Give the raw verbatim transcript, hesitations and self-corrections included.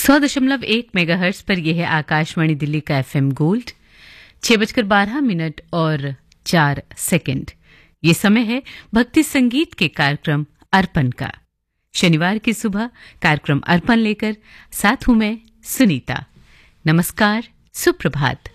सौ दशमलव एक मेगाहर्ट्ज पर यह है आकाशवाणी दिल्ली का एफएम गोल्ड। छह बजकर बारह मिनट और चार सेकंड। ये समय है भक्ति संगीत के कार्यक्रम अर्पण का। शनिवार की सुबह कार्यक्रम अर्पण लेकर साथ हूं मैं सुनीता। नमस्कार, सुप्रभात।